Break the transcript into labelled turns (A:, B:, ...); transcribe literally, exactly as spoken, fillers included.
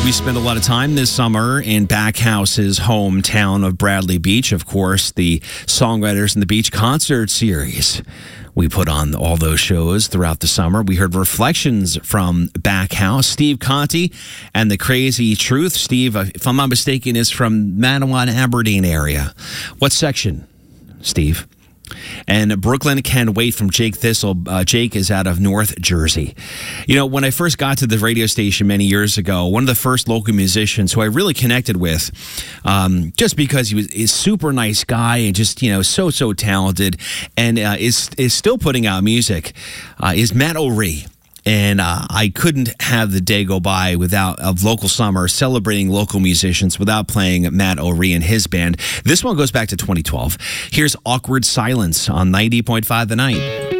A: We spent a lot of time this summer in Backhouse's hometown of Bradley Beach. Of course, the Songwriters in the Beach concert series. We put on all those shows throughout the summer. We heard reflections from Backhouse. Steve Conte and the Crazy Truth. Steve, if I'm not mistaken, is from Manawan, Aberdeen area. What section, Steve? And Brooklyn Can Wait from Jake Thistle. Uh, Jake is out of North Jersey. You know, when I first got to the radio station many years ago, one of the first local musicians who I really connected with, um, just because he was a super nice guy and just, you know, so, so talented and uh, is, is still putting out music, uh, is Matt O'Ree. And uh, I couldn't have the day go by without of Local Summer celebrating local musicians without playing Matt O'Ree and his band. This one goes back to twenty twelve. Here's Awkward Silence on ninety point five The Night.